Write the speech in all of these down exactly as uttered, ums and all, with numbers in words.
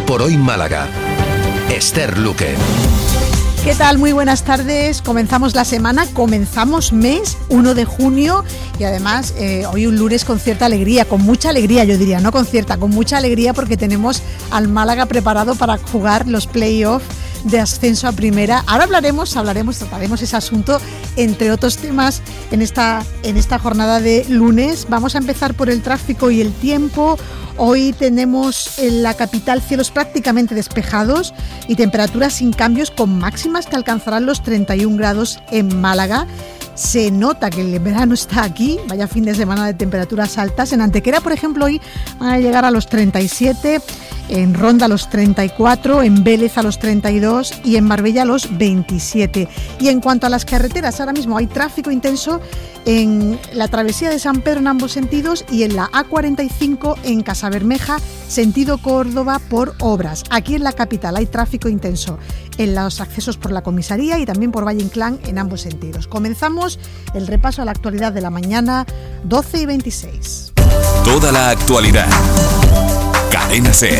por Hoy Málaga. Esther Luque. ¿Qué tal? Muy buenas tardes. Comenzamos la semana, comenzamos mes, uno de junio, y además eh, hoy un lunes con cierta alegría, con mucha alegría yo diría, no con cierta, con mucha alegría porque tenemos al Málaga preparado para jugar los play-offs de ascenso a primera. Ahora hablaremos, hablaremos, trataremos ese asunto, entre otros temas, en esta, en esta jornada de lunes. Vamos a empezar por el tráfico y el tiempo. Hoy tenemos en la capital cielos prácticamente despejados y temperaturas sin cambios, con máximas que alcanzarán los treinta y un grados en Málaga. Se nota que el verano está aquí, vaya fin de semana de temperaturas altas. En Antequera, por ejemplo, hoy van a llegar a los treinta y siete, en Ronda a los treinta y cuatro, en Vélez a los treinta y dos y en Marbella a los veintisiete. Y en cuanto a las carreteras, ahora mismo hay tráfico intenso en la travesía de San Pedro en ambos sentidos y en la A cuarenta y cinco en Casabermeja, sentido Córdoba, por obras. Aquí en la capital hay tráfico intenso en los accesos por la comisaría y también por Valle Inclán en ambos sentidos. Comenzamos el repaso a la actualidad de la mañana, doce y veintiséis. Toda la actualidad. Cadena SER.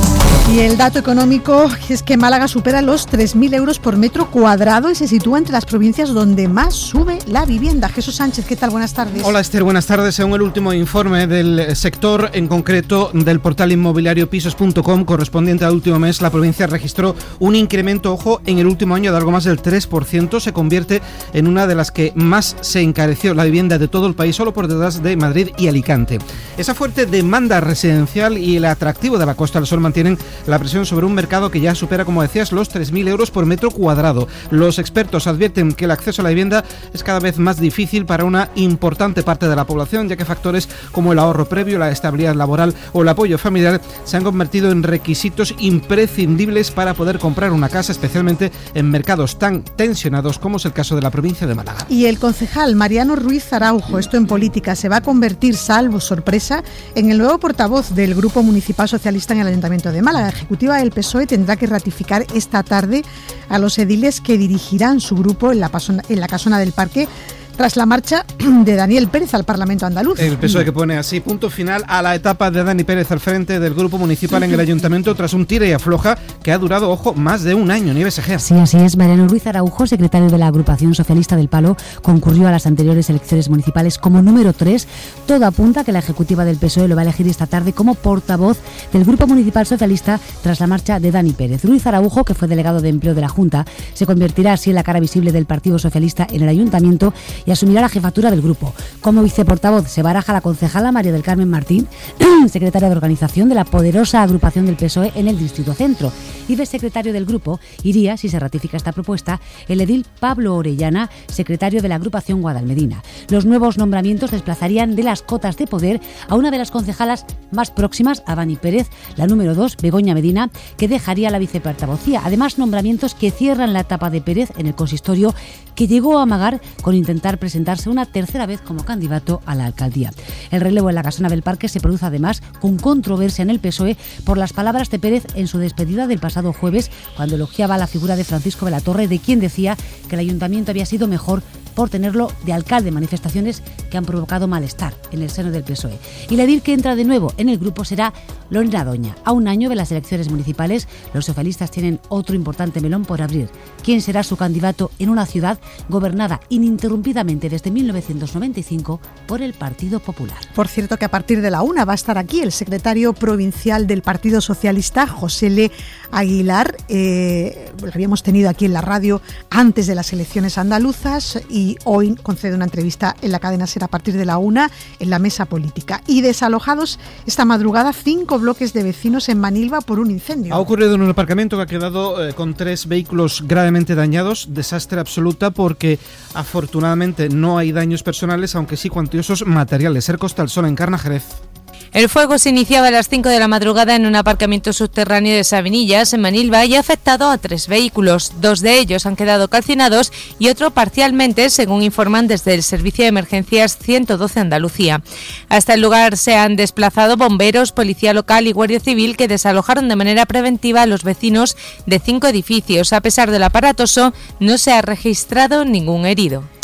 Y el dato económico es que Málaga supera los tres mil euros por metro cuadrado y se sitúa entre las provincias donde más sube la vivienda. Jesús Sánchez, ¿qué tal? Buenas tardes. Hola Esther, buenas tardes. Según el último informe del sector, en concreto del portal inmobiliario pisos punto com, correspondiente al último mes, la provincia registró un incremento, ojo, en el último año de algo más del tres por ciento. Se convierte en una de las que más se encareció la vivienda de todo el país, solo por detrás de Madrid y Alicante. Esa fuerte demanda residencial y el atractivo de la Costa del Sol mantienen la presión sobre un mercado que ya supera, como decías, los tres mil euros por metro cuadrado. Los expertos advierten que el acceso a la vivienda es cada vez más difícil para una importante parte de la población, ya que factores como el ahorro previo, la estabilidad laboral o el apoyo familiar se han convertido en requisitos imprescindibles para poder comprar una casa, especialmente en mercados tan tensionados como es el caso de la provincia de Málaga. Y el concejal Mariano Ruiz Araujo, esto en política, se va a convertir, salvo sorpresa, en el nuevo portavoz del Grupo Municipal Socialista en el Ayuntamiento de Málaga. La ejecutiva del P S O E tendrá que ratificar esta tarde a los ediles que dirigirán su grupo en la, pasona, en la casona del Parque, tras la marcha de Daniel Pérez al Parlamento andaluz. El P S O E que pone así punto final a la etapa de Dani Pérez al frente del Grupo Municipal en el Ayuntamiento tras un tira y afloja que ha durado, ojo, más de un año. Nieves Egea. Sí, así es. Mariano Ruiz Araujo, secretario de la Agrupación Socialista del Palo, concurrió a las anteriores elecciones municipales como número tres. Todo apunta a que la ejecutiva del P S O E lo va a elegir esta tarde como portavoz del Grupo Municipal Socialista tras la marcha de Dani Pérez. Ruiz Araujo, que fue delegado de empleo de la Junta, se convertirá así en la cara visible del Partido Socialista en el Ayuntamiento y asumirá la jefatura del grupo. Como viceportavoz se baraja la concejala María del Carmen Martín, secretaria de organización de la poderosa agrupación del P S O E en el Distrito Centro. Y de secretario del grupo iría, si se ratifica esta propuesta, el edil Pablo Orellana, secretario de la agrupación Guadalmedina. Los nuevos nombramientos desplazarían de las cotas de poder a una de las concejalas más próximas a Dani Pérez, la número dos, Begoña Medina, que dejaría la viceportavocía. Además, nombramientos que cierran la etapa de Pérez en el consistorio, que llegó a amagar con intentar presentarse una tercera vez como candidato a la alcaldía. El relevo en la casona del Parque se produce además con controversia en el P S O E por las palabras de Pérez en su despedida del pasado jueves, cuando elogiaba la figura de Francisco de la Torre, de quien decía que el ayuntamiento había sido mejor por tenerlo de alcalde, manifestaciones que han provocado malestar en el seno del P S O E. Y la edil que entra de nuevo en el grupo será Lorena Doña. A un año de las elecciones municipales, los socialistas tienen otro importante melón por abrir. ¿Quién será su candidato en una ciudad gobernada ininterrumpidamente desde mil novecientos noventa y cinco por el Partido Popular? Por cierto, que a partir de la una va a estar aquí el secretario provincial del Partido Socialista, José L. Aguilar. Eh, lo habíamos tenido aquí en la radio antes de las elecciones andaluzas y hoy concede una entrevista en la cadena SER a partir de la una en la mesa política. Y desalojados esta madrugada cinco bloques de vecinos en Manilva por un incendio. Ha ocurrido en un aparcamiento que ha quedado eh, con tres vehículos gravemente dañados. Desastre absoluta porque afortunadamente no hay daños personales, aunque sí cuantiosos materiales. Ser Costa del Sol, Encarna, Jerez. El fuego se iniciaba a las cinco de la madrugada en un aparcamiento subterráneo de Sabinillas, en Manilva, y ha afectado a tres vehículos. Dos de ellos han quedado calcinados y otro parcialmente, según informan desde el Servicio de Emergencias ciento doce Andalucía. Hasta el lugar se han desplazado bomberos, policía local y guardia civil, que desalojaron de manera preventiva a los vecinos de cinco edificios. A pesar del aparatoso, no se ha registrado ningún herido.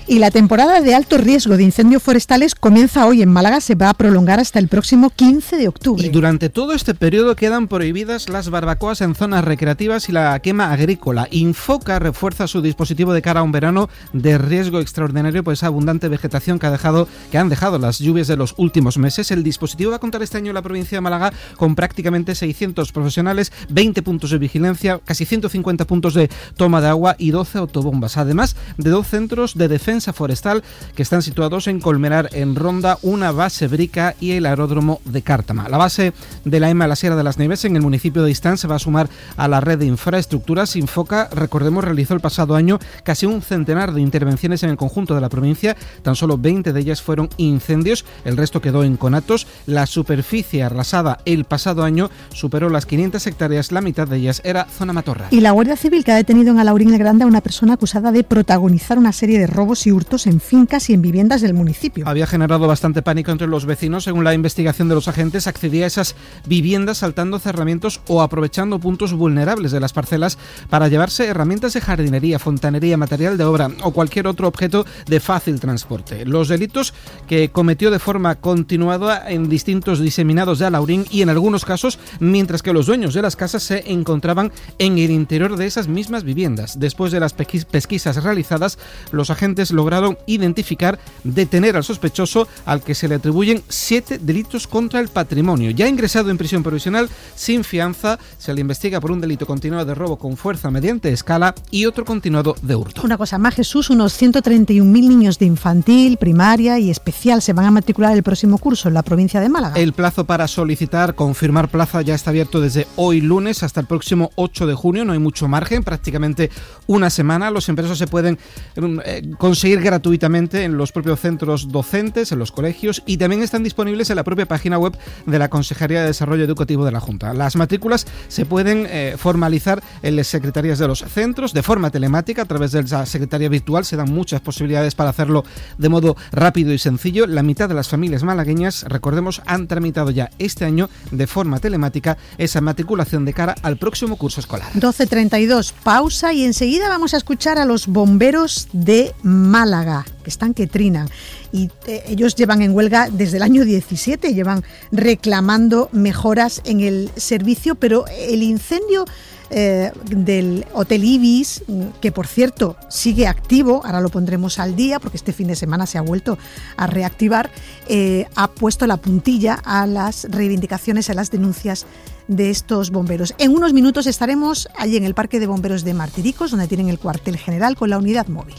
Y la temporada de alto riesgo de incendios forestales comienza hoy en Málaga, se va a prolongar hasta el próximo quince de octubre. Y durante todo este periodo quedan prohibidas las barbacoas en zonas recreativas y la quema agrícola. Infoca refuerza su dispositivo de cara a un verano de riesgo extraordinario por esa abundante vegetación que ha dejado, que han dejado las lluvias de los últimos meses. El dispositivo va a contar este año en la provincia de Málaga con prácticamente seiscientos profesionales, veinte puntos de vigilancia, casi ciento cincuenta puntos de toma de agua y doce autobombas, además de dos centros de defensa forestal que están situados en Colmenar, en Ronda, una base Brica y el aeródromo de Cártama. La base de la E M A La Sierra de las Nieves en el municipio de Istán se va a sumar a la red de infraestructuras. Infoca, recordemos, realizó el pasado año casi un centenar de intervenciones en el conjunto de la provincia, tan solo veinte de ellas fueron incendios, el resto quedó en conatos. La superficie arrasada el pasado año superó las quinientas hectáreas, la mitad de ellas era zona matorral. Y la Guardia Civil que ha detenido en Alaurín el Grande a una persona acusada de protagonizar una serie de robos y hurtos en fincas y en viviendas del municipio. Había generado bastante pánico entre los vecinos. Según la investigación de los agentes, accedía a esas viviendas saltando cerramientos o aprovechando puntos vulnerables de las parcelas para llevarse herramientas de jardinería, fontanería, material de obra o cualquier otro objeto de fácil transporte. Los delitos que cometió de forma continuada en distintos diseminados de Alaurín y en algunos casos mientras que los dueños de las casas se encontraban en el interior de esas mismas viviendas. Después de las pesquisas realizadas, los agentes lograron identificar, detener al sospechoso, al que se le atribuyen siete delitos contra el patrimonio. Ya ingresado en prisión provisional sin fianza, se le investiga por un delito continuado de robo con fuerza mediante escala y otro continuado de hurto. Una cosa más, Jesús, unos ciento treinta y un mil niños de infantil, primaria y especial se van a matricular el próximo curso en la provincia de Málaga. El plazo para solicitar, confirmar plaza ya está abierto desde hoy lunes hasta el próximo ocho de junio, no hay mucho margen, prácticamente una semana. Los ingresos se pueden eh, conseguir gratuitamente en los propios centros docentes, en los colegios, y también están disponibles en la propia página web de la Consejería de Desarrollo Educativo de la Junta. Las matrículas se pueden eh, formalizar en las secretarías de los centros de forma telemática a través de la secretaría virtual. Se dan muchas posibilidades para hacerlo de modo rápido y sencillo. La mitad de las familias malagueñas, recordemos, han tramitado ya este año de forma telemática esa matriculación de cara al próximo curso escolar. doce treinta y dos, pausa y enseguida vamos a escuchar a los bomberos de Málaga, que están que trinan. Y eh, ellos llevan en huelga desde el año diecisiete, llevan reclamando mejoras en el servicio, pero el incendio eh, del Hotel Ibis, que por cierto sigue activo, ahora lo pondremos al día porque este fin de semana se ha vuelto a reactivar, eh, ha puesto la puntilla a las reivindicaciones, a las denuncias de estos bomberos. En unos minutos estaremos allí en el Parque de Bomberos de Martiricos, donde tienen el cuartel general con la unidad móvil.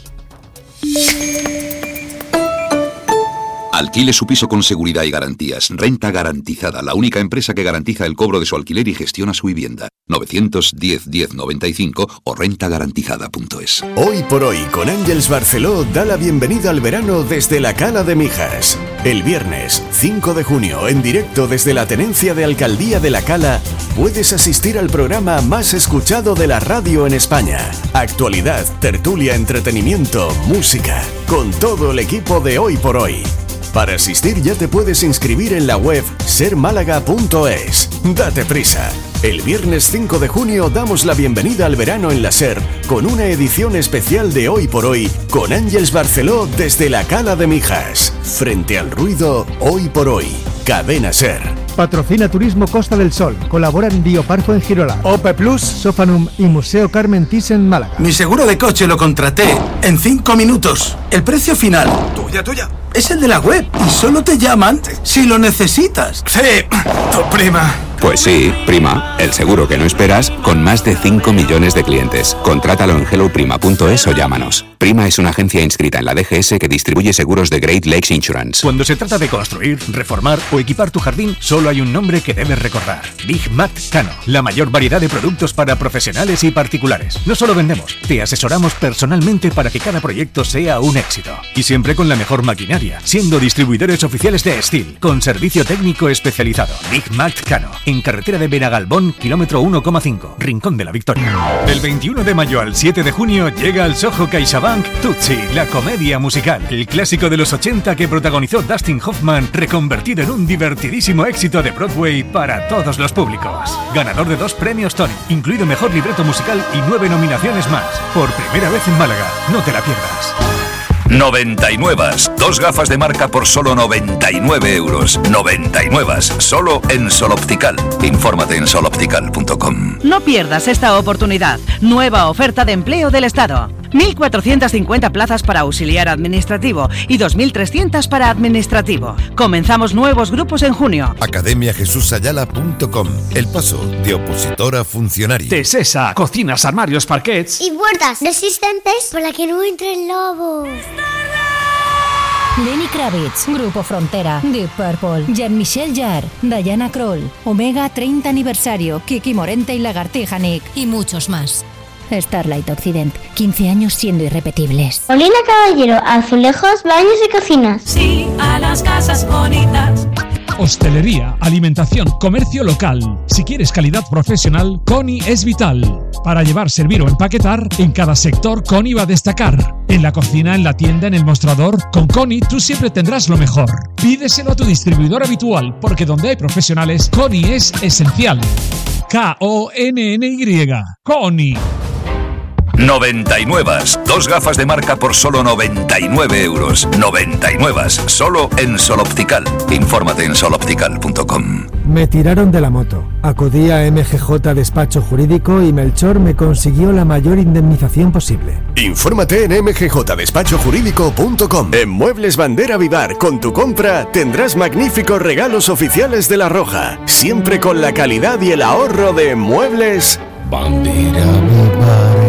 Alquile su piso con seguridad y garantías. Renta Garantizada, la única empresa que garantiza el cobro de su alquiler y gestiona su vivienda. novecientos diez diez noventa y cinco o renta garantizada punto es. Hoy por hoy, con Ángeles Barceló, da la bienvenida al verano desde la Cala de Mijas. El viernes cinco de junio, en directo desde la Tenencia de Alcaldía de la Cala, puedes asistir al programa más escuchado de la radio en España. Actualidad, tertulia, entretenimiento, música, con todo el equipo de Hoy por Hoy. Para asistir ya te puedes inscribir en la web ser málaga punto es. Date prisa. El viernes cinco de junio damos la bienvenida al verano en la SER con una edición especial de Hoy por Hoy con Ángeles Barceló desde la Cala de Mijas. Frente al ruido, Hoy por Hoy. Cadena SER. Patrocina Turismo Costa del Sol. Colaboran Bioparco en Girola, Ope Plus, Sofanum y Museo Carmen Thyssen Málaga. Mi seguro de coche lo contraté en cinco minutos. El precio final, tuya, tuya, es el de la web y solo te llaman si lo necesitas. Sí, tu prima. Pues sí, Prima, el seguro que no esperas con más de cinco millones de clientes. Contrátalo en hello prima punto es o llámanos. Prima es una agencia inscrita en la D G S que distribuye seguros de Great Lakes Insurance. Cuando se trata de construir, reformar o equipar tu jardín, solo hay un nombre que debes recordar. Big Mac Cano, la mayor variedad de productos para profesionales y particulares. No solo vendemos, te asesoramos personalmente para que cada proyecto sea un éxito. Y siempre con la mejor maquinaria, siendo distribuidores oficiales de Steel, con servicio técnico especializado. Big Mac Cano, en carretera de Benagalbón, kilómetro uno coma cinco, Rincón de la Victoria. Del veintiuno de mayo al siete de junio llega al Soho CaixaBank Tutsi, la comedia musical, el clásico de los ochenta que protagonizó Dustin Hoffman, reconvertido en un divertidísimo éxito de Broadway para todos los públicos. Ganador de dos premios Tony, incluido mejor libreto musical y nueve nominaciones más. Por primera vez en Málaga, no te la pierdas. noventa y nueve. Dos gafas de marca por solo noventa y nueve euros. noventa y nueve. Solo en Sol Optical. Infórmate en sol optical punto com. No pierdas esta oportunidad. Nueva oferta de empleo del Estado. mil cuatrocientas cincuenta plazas para auxiliar administrativo y dos mil trescientas para administrativo. Comenzamos nuevos grupos en junio. academia jesús ayala punto com. El paso de opositor a funcionario. Tesesa, cocinas, armarios, parquets y puertas resistentes para que no entren lobos. Lenny Kravitz, Grupo Frontera, Deep Purple, Jean-Michel Jarre, Diana Kroll, Omega treinta aniversario, Kiki Morente y Lagartija Nick y muchos más. Starlight Occident, quince años siendo irrepetibles. Molina Caballero, azulejos, baños y cocinas. Sí, a las casas bonitas. Hostelería, alimentación, comercio local. Si quieres calidad profesional, Coni es vital. Para llevar, servir o empaquetar, en cada sector Coni va a destacar. En la cocina, en la tienda, en el mostrador, con Coni tú siempre tendrás lo mejor. Pídeselo a tu distribuidor habitual, porque donde hay profesionales, Coni es esencial. K O N N Y. Coni. noventa y nueve. Dos gafas de marca por solo noventa y nueve euros. noventa y nueve. Solo en Sol Optical. Infórmate en sol optical punto com. Me tiraron de la moto. Acudí a M G J Despacho Jurídico y Melchor me consiguió la mayor indemnización posible. Infórmate en m g j despacho jurídico punto com. En Muebles Bandera Vivar, con tu compra tendrás magníficos regalos oficiales de La Roja. Siempre con la calidad y el ahorro de Muebles Bandera Vivar.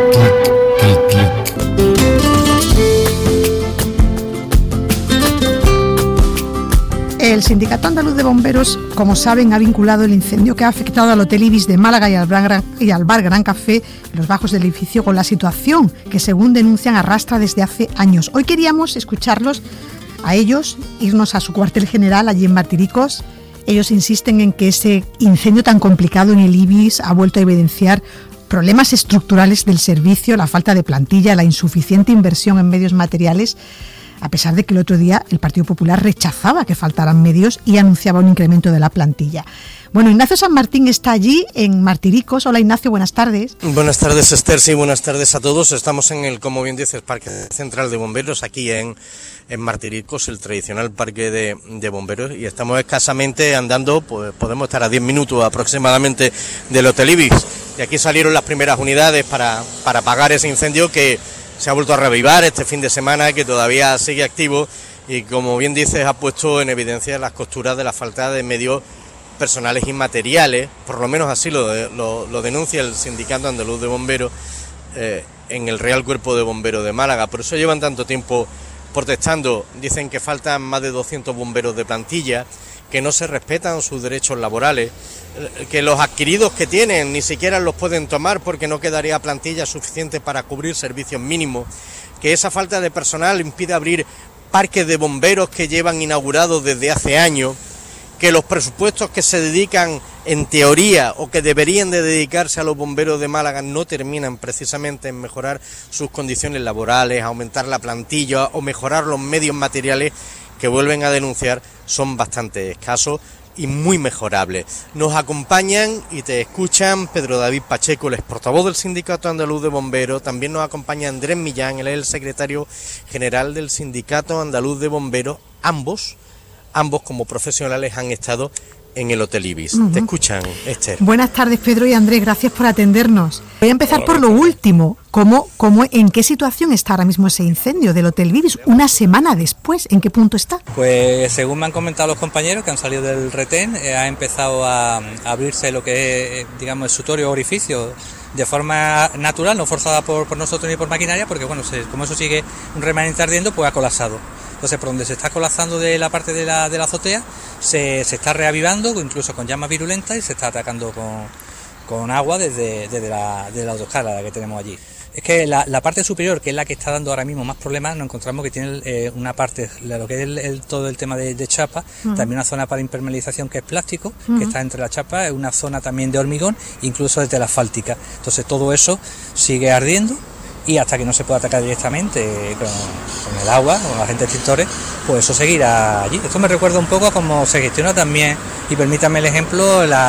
El Sindicato Andaluz de Bomberos, como saben, ha vinculado el incendio que ha afectado al Hotel Ibis de Málaga y al, Bar, y al Bar Gran Café en los bajos del edificio con la situación que, según denuncian, arrastra desde hace años. Hoy queríamos escucharlos a ellos, irnos a su cuartel general allí en Martiricos. Ellos insisten en que ese incendio tan complicado en el Ibis ha vuelto a evidenciar problemas estructurales del servicio, la falta de plantilla, la insuficiente inversión en medios materiales, a pesar de que el otro día el Partido Popular rechazaba que faltaran medios y anunciaba un incremento de la plantilla. Bueno, Ignacio San Martín está allí en Martiricos. Hola Ignacio, buenas tardes. Buenas tardes Esther, sí, buenas tardes a todos. Estamos en el, como bien dices, Parque Central de Bomberos, aquí en, en Martiricos, el tradicional parque de, de bomberos, y estamos escasamente andando, pues podemos estar a diez minutos aproximadamente del Hotel Ibis. Y aquí salieron las primeras unidades para, para apagar ese incendio que se ha vuelto a reavivar este fin de semana, que todavía sigue activo y, como bien dices, ha puesto en evidencia las costuras de la falta de medios personales y materiales, por lo menos así lo, lo, lo denuncia el Sindicato Andaluz de Bomberos eh, en el Real Cuerpo de Bomberos de Málaga. Por eso llevan tanto tiempo protestando. Dicen que faltan más de doscientos bomberos de plantilla, que no se respetan sus derechos laborales, que los adquiridos que tienen ni siquiera los pueden tomar porque no quedaría plantilla suficiente para cubrir servicios mínimos, que esa falta de personal impide abrir parques de bomberos que llevan inaugurados desde hace años, que los presupuestos que se dedican en teoría o que deberían de dedicarse a los bomberos de Málaga no terminan precisamente en mejorar sus condiciones laborales, aumentar la plantilla o mejorar los medios materiales, que vuelven a denunciar son bastante escasos y muy mejorables. Nos acompañan y te escuchan Pedro David Pacheco, el ex portavoz del Sindicato Andaluz de Bomberos. También nos acompaña Andrés Millán, él es el secretario general del Sindicato Andaluz de Bomberos. Ambos, ambos como profesionales han estado en el Hotel Ibis. Uh-huh. Te escuchan, Esther. Buenas tardes, Pedro y Andrés, gracias por atendernos. Voy a empezar Hola, por lo último. ¿Cómo, cómo, ¿En qué situación está ahora mismo ese incendio del Hotel Ibis? Una semana después, ¿en qué punto está? Pues según me han comentado los compañeros que han salido del retén, eh, ha empezado a, a abrirse lo que es, digamos, el sutorio orificio de forma natural, no forzada por, por nosotros ni por maquinaria, porque bueno, se, como eso sigue un remanente ardiendo, pues ha colapsado. Entonces, por donde se está colapsando de la parte de la, de la azotea, se, se está reavivando, incluso con llamas virulentas, y se está atacando con, con agua desde, desde la, desde la autoescala que tenemos allí. Es que la, la parte superior, que es la que está dando ahora mismo más problemas, nos encontramos que tiene eh, una parte, lo que es el, el, todo el tema de, de chapa, uh-huh. También una zona para impermeabilización que es plástico, uh-huh. Que está entre la chapa, una zona también de hormigón, incluso desde la asfáltica. Entonces todo eso sigue ardiendo, y hasta que no se pueda atacar directamente con, con el agua, con los agentes extintores, pues eso seguirá allí. Esto me recuerda un poco a cómo se gestiona también, y permítame el ejemplo, la,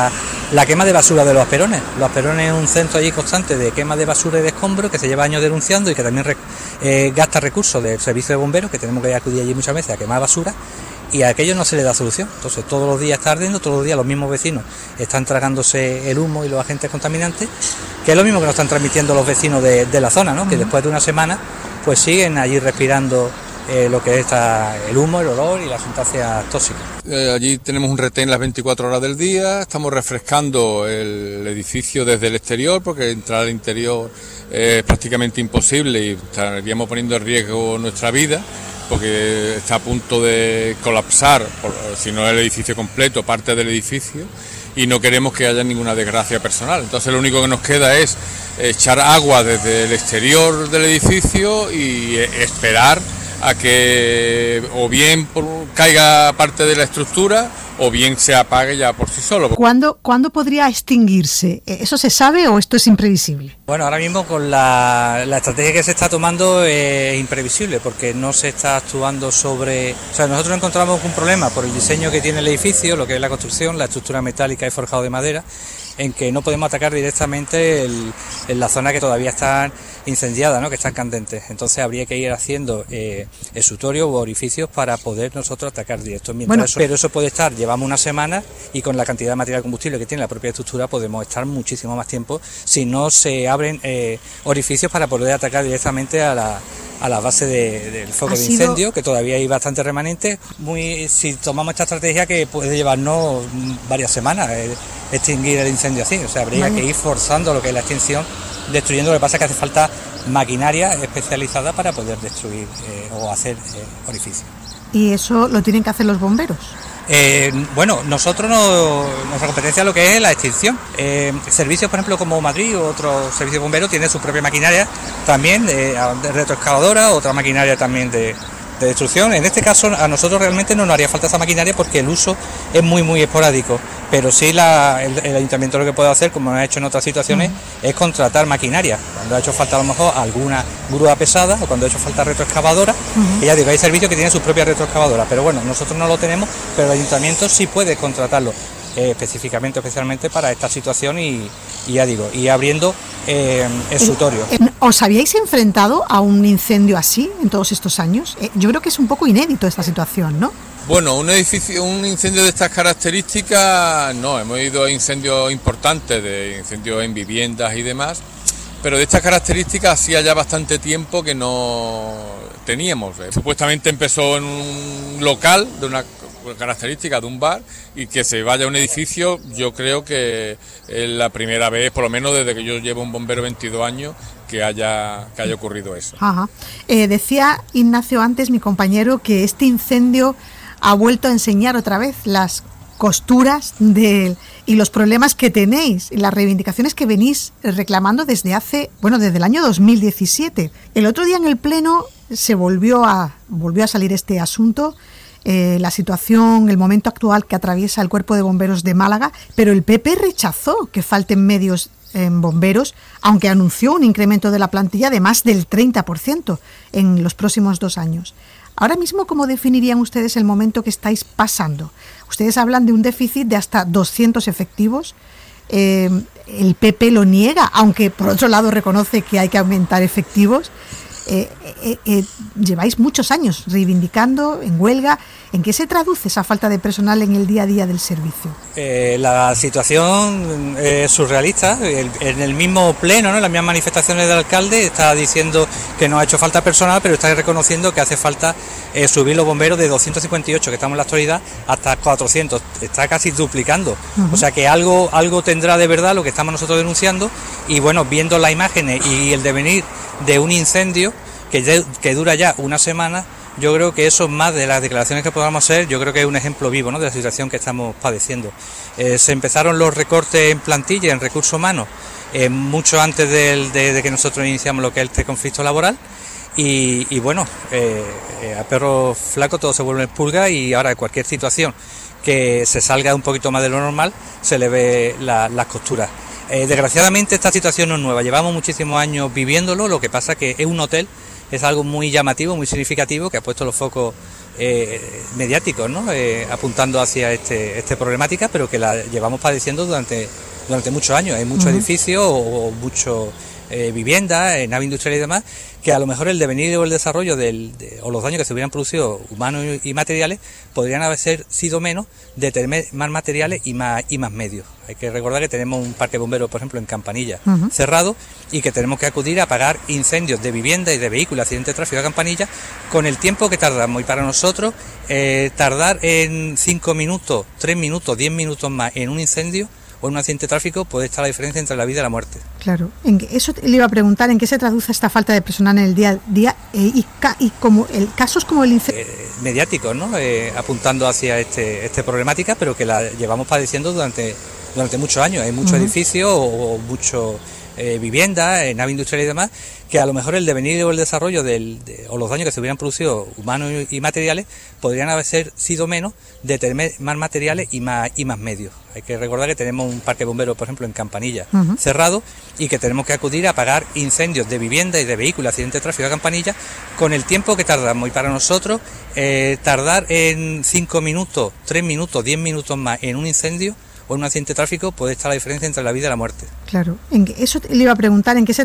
la quema de basura de los Asperones. Los Asperones es un centro allí constante de quema de basura y de escombros que se lleva años denunciando y que también eh, gasta recursos del servicio de bomberos, que tenemos que acudir allí muchas veces a quemar basura, y a aquello no se le da solución. Entonces todos los días está ardiendo, todos los días los mismos vecinos están tragándose el humo y los agentes contaminantes, que es lo mismo que nos están transmitiendo los vecinos de, de la zona, ¿no? Que después de una semana pues siguen allí respirando Eh, lo que es esta, el humo, el olor y las sustancias tóxicas. Eh, allí tenemos un retén las veinticuatro horas del día, estamos refrescando el edificio desde el exterior, porque entrar al interior es prácticamente imposible y estaríamos poniendo en riesgo nuestra vida, porque está a punto de colapsar, por, si no el edificio completo, parte del edificio, y no queremos que haya ninguna desgracia personal. Entonces lo único que nos queda es echar agua desde el exterior del edificio y esperar a que o bien caiga parte de la estructura o bien se apague ya por sí solo. ¿Cuándo, ¿cuándo podría extinguirse? ¿Eso se sabe o esto es imprevisible? Bueno, ahora mismo con la, la estrategia que se está tomando es imprevisible, porque no se está actuando sobre... O sea, nosotros encontramos un problema por el diseño que tiene el edificio, lo que es la construcción, la estructura metálica y forjado de madera, en que no podemos atacar directamente el, en la zona que todavía está incendiada, ¿no? Que están candentes. Entonces habría que ir haciendo eh, exutorios u orificios para poder nosotros atacar directo. Mientras bueno, eso, pero eso puede estar, llevamos una semana y con la cantidad de material combustible que tiene la propia estructura podemos estar muchísimo más tiempo si no se abren eh, orificios para poder atacar directamente a la a la base de, del foco de incendio, sido... que todavía hay bastante remanentes. Muy, si tomamos esta estrategia que puede llevarnos varias semanas eh, extinguir el incendio así, o sea, habría vale. que ir forzando lo que es la extinción, destruyendo. Lo que pasa es que hace falta maquinaria especializada para poder destruir eh, o hacer eh, orificios. ¿Y eso lo tienen que hacer los bomberos? Eh, bueno, nosotros no, nuestra competencia es lo que es la extinción. Eh, servicios, por ejemplo, como Madrid o otros servicios bomberos tienen su propia maquinaria también eh, de retroexcavadora, otra maquinaria también de, de destrucción. En este caso a nosotros realmente no nos haría falta esa maquinaria porque el uso es muy muy esporádico, pero sí la, el, el ayuntamiento lo que puede hacer, como ha hecho en otras situaciones, uh-huh. es contratar maquinaria. Cuando ha hecho falta a lo mejor alguna grúa pesada o cuando ha hecho falta retroexcavadora, uh-huh. y ya digo, hay servicios que tienen su propia retroexcavadora, pero bueno, nosotros no lo tenemos, pero el ayuntamiento sí puede contratarlo eh, específicamente, especialmente para esta situación y, y ya digo, y abriendo eh, exutorio. ¿Os habíais enfrentado a un incendio así en todos estos años? Eh, yo creo que es un poco inédito esta situación, ¿no? Bueno, un edificio, un incendio de estas características, no, hemos ido a incendios importantes, de incendios en viviendas y demás, pero de estas características hacía ya bastante tiempo que no teníamos. Supuestamente empezó en un local de una característica de un bar, y que se vaya a un edificio, yo creo que es la primera vez, por lo menos desde que yo llevo un bombero veintidós años, que haya, que haya ocurrido eso. Ajá. Eh, decía Ignacio antes, mi compañero, que este incendio ha vuelto a enseñar otra vez las costuras de, y los problemas que tenéis y las reivindicaciones que venís reclamando desde hace, bueno, desde el año dos mil diecisiete. El otro día en el Pleno se volvió a, volvió a salir este asunto, eh, la situación, el momento actual que atraviesa el Cuerpo de Bomberos de Málaga, pero el P P rechazó que falten medios en bomberos, aunque anunció un incremento de la plantilla de más del treinta por ciento en los próximos dos años. Ahora mismo, ¿cómo definirían ustedes el momento que estáis pasando? Ustedes hablan de un déficit de hasta doscientos efectivos. Eh, el P P lo niega, aunque por otro lado reconoce que hay que aumentar efectivos. Eh, eh, eh, lleváis muchos años reivindicando en huelga. ¿En qué se traduce esa falta de personal en el día a día del servicio? Eh, la situación es surrealista. El, en el mismo pleno, ¿no? En las mismas manifestaciones del alcalde está diciendo que no ha hecho falta personal, pero está reconociendo que hace falta eh, subir los bomberos de doscientos cincuenta y ocho, que estamos en la actualidad, hasta cuatrocientos. Está casi duplicando. Uh-huh. O sea que algo, algo tendrá de verdad lo que estamos nosotros denunciando. Y bueno, viendo las imágenes y el devenir de un incendio que, de, que dura ya una semana, yo creo que eso, más de las declaraciones que podamos hacer, yo creo que es un ejemplo vivo, ¿no?, de la situación que estamos padeciendo. Eh, se empezaron los recortes en plantilla, en recursos humanos, eh, mucho antes de, de, de que nosotros iniciamos lo que es este conflicto laboral, y, y bueno, eh, eh, a perro flaco todo se vuelve en pulga, y ahora cualquier situación que se salga un poquito más de lo normal, se le ve la, las costuras. Eh, desgraciadamente esta situación no es nueva, llevamos muchísimos años viviéndolo, lo que pasa que es un hotel es algo muy llamativo, muy significativo, que ha puesto los focos eh, mediáticos, ¿no? Eh, apuntando hacia este, esta problemática, pero que la llevamos padeciendo durante, durante muchos años. Hay muchos uh-huh. edificios o, o muchos eh, viviendas, eh, nave industrial y demás, que a lo mejor el devenir o el desarrollo del, de, o los daños que se hubieran producido humanos y, y materiales podrían haber sido menos de tener más materiales y más, y más medios. Hay que recordar que tenemos un parque de bomberos, por ejemplo, en Campanilla, uh-huh. cerrado, y que tenemos que acudir a apagar incendios de vivienda y de vehículos, accidentes de tráfico de Campanilla, con el tiempo que tardamos. Y para nosotros, eh, tardar en cinco minutos, tres minutos, diez minutos más en un incendio o en un accidente de tráfico puede estar la diferencia entre la vida y la muerte. Claro, en que eso le iba a preguntar, ¿en qué se traduce esta falta de personal en el día a día eh, y, ca, y como el casos como el incendio? Eh, mediáticos, ¿no? Eh, apuntando hacia este, esta problemática, pero que la llevamos padeciendo durante, durante muchos años. Hay muchos uh-huh. edificios o, o muchos eh, viviendas, eh, nave industrial y demás, que a lo mejor el devenir o el desarrollo del, de, o los daños que se hubieran producido humanos y, y materiales podrían haber sido menos de tener más materiales y más, y más medios. Hay que recordar que tenemos un parque de bomberos, por ejemplo, en Campanilla, uh-huh. cerrado, y que tenemos que acudir a apagar incendios de vivienda y de vehículos, accidentes de tráfico de Campanilla, con el tiempo que tardamos. Y para nosotros, eh, tardar en cinco minutos, tres minutos, diez minutos más en un incendio o en un accidente de tráfico puede estar la diferencia entre la vida y la muerte. Claro, en que eso le iba a preguntar, ¿en qué se